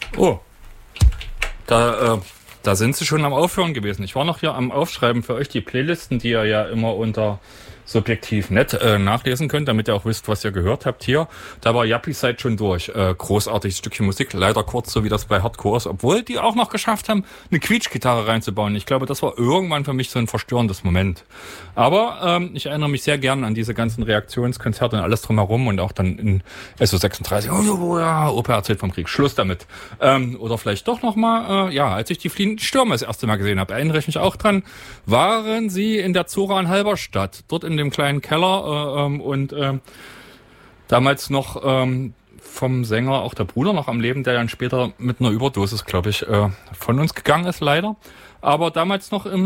Oh, da sind sie schon am Aufhören gewesen. Ich war noch hier am Aufschreiben für euch die Playlisten, die ihr ja immer unter Subjektiv nett nachlesen könnt, damit ihr auch wisst, was ihr gehört habt hier. Da war Yuppie-Side schon durch. Großartiges Stückchen Musik, leider kurz, so wie das bei Hardcore ist, obwohl die auch noch geschafft haben, eine Quietschgitarre reinzubauen. Ich glaube, das war irgendwann für mich so ein verstörendes Moment. Aber ich erinnere mich sehr gern an diese ganzen Reaktionskonzerte und alles drumherum und auch dann in SO36, oh ja, Opa erzählt vom Krieg, Schluss damit. Oder vielleicht doch nochmal, als ich die Fliehenden Stürme das erste Mal gesehen habe, erinnere ich mich auch dran, waren sie in der Zora in Halberstadt, dort in dem kleinen Keller und damals noch vom Sänger, auch der Bruder noch am Leben, der dann später mit einer Überdosis, glaube ich, von uns gegangen ist, leider. Aber damals noch im